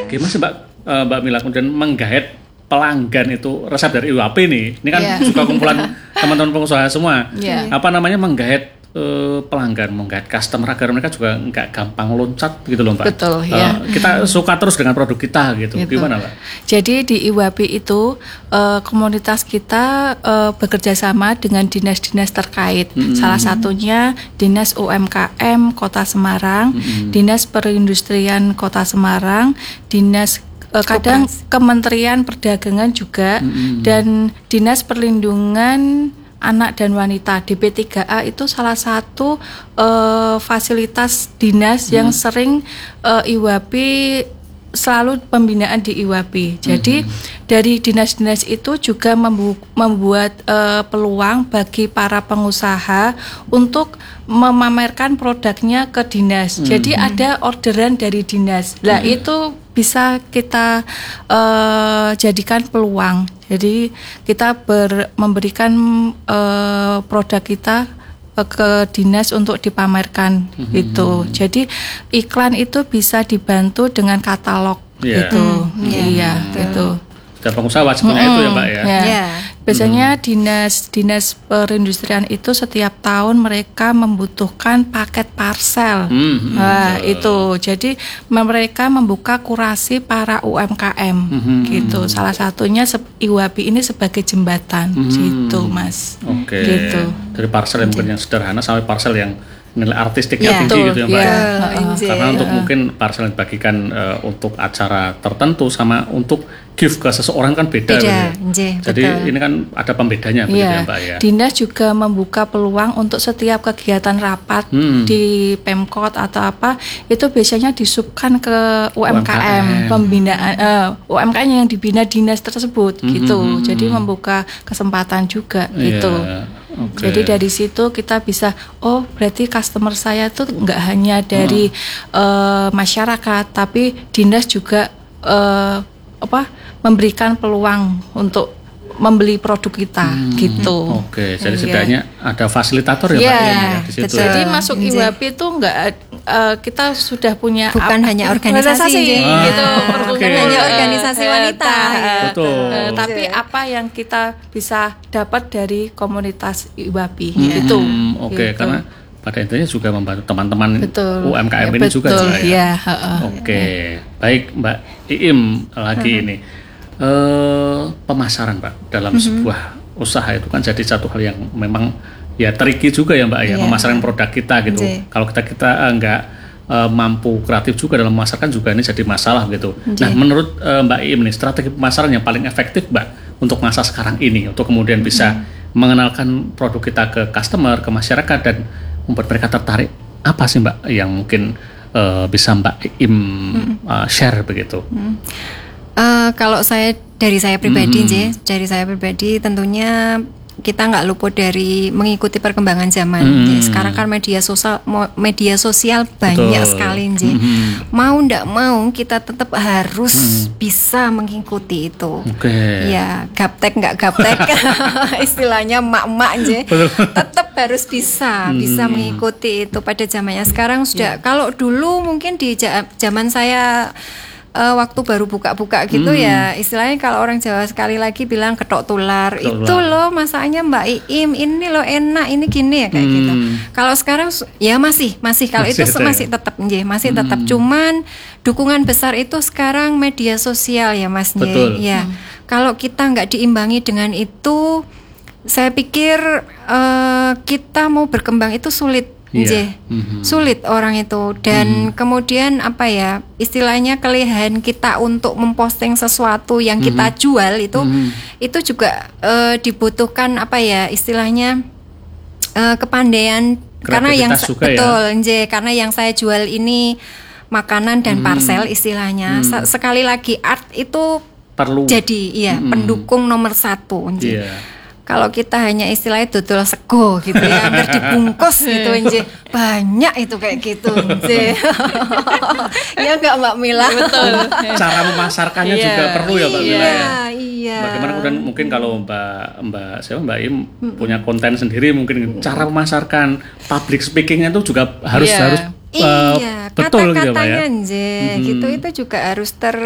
Gimana sih Mbak Mila kemudian menggait pelanggan itu resep dari IWAP nih? Ini kan juga kumpulan teman-teman pengusaha semua. Apa namanya menggait pelanggan, menggait customer agar mereka juga nggak gampang loncat gitu loh Mbak. Betul, ya. Kita suka terus dengan produk kita gitu. Gimana Mbak? Jadi di IWAP itu komunitas kita bekerja sama dengan dinas-dinas terkait. Salah satunya Dinas UMKM Kota Semarang, Dinas Perindustrian Kota Semarang, Dinas kadang Kementerian Perdagangan juga, dan Dinas Perlindungan Anak dan Wanita. DP3A itu salah satu fasilitas dinas yang sering IWAP selalu pembinaan di IWAP. Jadi dari dinas-dinas itu juga membuat peluang bagi para pengusaha untuk memamerkan produknya ke dinas. Jadi ada orderan dari dinas. Nah itu bisa kita jadikan peluang. Jadi kita memberikan produk kita ke dinas untuk dipamerkan gitu. Jadi iklan itu bisa dibantu dengan katalog gitu. Gitu. Dan pengusaha wajib punya itu ya Mbak ya. Biasanya dinas perindustrian itu setiap tahun mereka membutuhkan paket parcel. Itu. Jadi mereka membuka kurasi para UMKM gitu. Salah satunya IWAP ini sebagai jembatan gitu, Mas. Oke. Gitu. Dari parcel yang mungkin yang sederhana sampai parcel yang nilai artistiknya tinggi gitu ya Mbak. Karena untuk mungkin parcel yang dibagikan untuk acara tertentu sama untuk gift ke seseorang kan beda. Jadi ini kan ada pembedanya ya Mbak ya. Dinas juga membuka peluang untuk setiap kegiatan rapat di Pemkot atau apa itu biasanya disubkan ke UMKM. Pembinaan UMKM yang dibina dinas tersebut gitu. Jadi membuka kesempatan juga gitu. Jadi dari situ kita bisa, berarti customer saya tuh nggak hanya dari masyarakat, tapi dinas juga memberikan peluang untuk membeli produk kita gitu. Jadi setidaknya ada fasilitator ya Pak ya di situ. Jadi masuk IWAP itu nggak kita sudah punya bukan hanya organisasi gitu, bukan hanya organisasi wanita. Betul. Tapi apa yang kita bisa dapat dari komunitas IWAP itu. Karena pada intinya juga membantu teman-teman UMKM ini juga ya. Baik Mbak Iim lagi ini. Pemasaran Pak dalam sebuah usaha itu kan jadi satu hal yang memang ya tricky juga ya Mbak ya, pemasaran produk kita gitu. Kalau kita nggak mampu kreatif juga dalam memasarkan juga ini jadi masalah gitu. Nah menurut Mbak Iim nih strategi pemasaran yang paling efektif Mbak untuk masa sekarang ini untuk kemudian bisa mengenalkan produk kita ke customer, ke masyarakat dan membuat mereka tertarik, apa sih Mbak yang mungkin bisa Mbak Iim share begitu? Kalau dari saya pribadi tentunya kita nggak luput dari mengikuti perkembangan zaman. Sekarang kan media sosial banyak sekali, mau ndak mau kita tetap harus bisa mengikuti itu. Ya, gaptek nggak gaptek, istilahnya mak-mak tetap harus bisa mengikuti itu pada zamannya. Sekarang sudah, kalau dulu mungkin di zaman saya waktu baru buka-buka gitu ya, istilahnya kalau orang Jawa sekali lagi bilang ketok tular. Itu loh masaknya Mbak Iim, ini loh enak, ini gini ya kayak gitu. Kalau sekarang ya masih kalau itu masih tetap cuman dukungan besar itu sekarang media sosial ya Mas Nje. Ya. Kalau kita nggak diimbangi dengan itu, saya pikir kita mau berkembang itu sulit. Sulit orang itu, dan kemudian apa ya istilahnya kelehan kita untuk memposting sesuatu yang kita jual itu juga dibutuhkan apa ya istilahnya kepandaian, karena yang karena yang saya jual ini makanan dan parcel istilahnya. Sekali lagi art itu perlu jadi pendukung nomor 1. Kalau kita hanya istilahnya dodol sego gitu ya, hampir dibungkus gitu banyak itu kayak gitu ya nggak Mbak Mila? Betul. Cara memasarkannya juga perlu ya Mbak Mila ya. Bagaimana kemudian mungkin kalau Mbak Im punya konten sendiri, mungkin cara memasarkan, public speakingnya itu juga harus betul gitu ya. Kata-katanya gitu itu juga harus